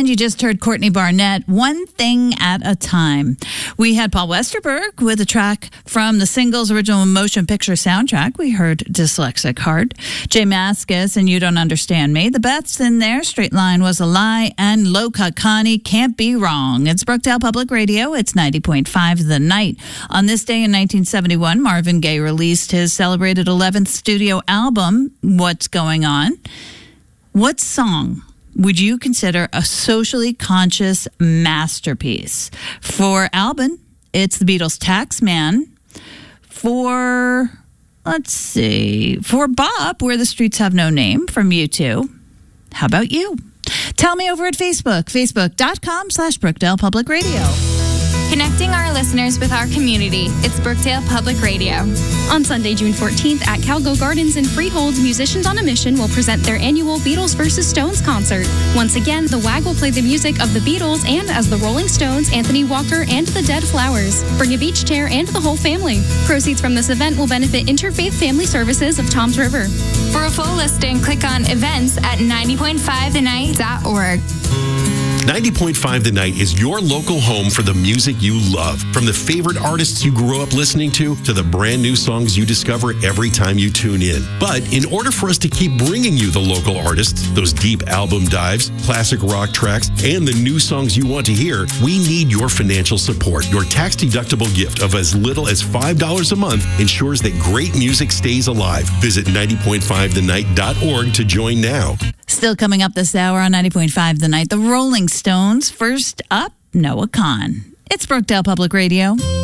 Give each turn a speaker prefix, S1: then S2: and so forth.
S1: And you just heard Courtney Barnett, One Thing at a Time. We had Paul Westerberg with a track from the singles original motion picture soundtrack. We heard Dyslexic Heart. Jay Mascis and You Don't Understand Me. The Beths in there, Straight Line Was a Lie, and Low Cut Connie, Can't Be Wrong. It's Brookdale Public Radio. It's 90.5 The Night. On this day in 1971, Marvin Gaye released his celebrated 11th studio album, What's Going On? What song would you consider a socially conscious masterpiece? For Albin, it's the Beatles' Taxman. For Bob, Where the Streets Have No Name from U2. How about you? Tell me over at Facebook, facebook.com/Brookdale Public Radio.
S2: Connecting our listeners with our community. It's Brookdale Public Radio.
S3: On Sunday, June 14th at Calgo Gardens in Freehold, Musicians on a Mission will present their annual Beatles vs. Stones concert. Once again, the WAG will play the music of the Beatles and, as the Rolling Stones, Anthony Walker and the Dead Flowers. Bring a beach chair and the whole family. Proceeds from this event will benefit Interfaith Family Services of Toms River.
S2: For a full listing, click on events at 90.5thenight.org.
S4: 90.5 The Night is your local home for the music you love. From the favorite artists you grew up listening to the brand new songs you discover every time you tune in. But in order for us to keep bringing you the local artists, those deep album dives, classic rock tracks, and the new songs you want to hear, we need your financial support. Your tax-deductible gift of as little as $5 a month ensures that great music stays alive. Visit 90.5thenight.org to join now.
S1: Still coming up this hour on 90.5 The Night, the Rolling Stones. First up, Noah Kahan. It's Brookdale Public Radio.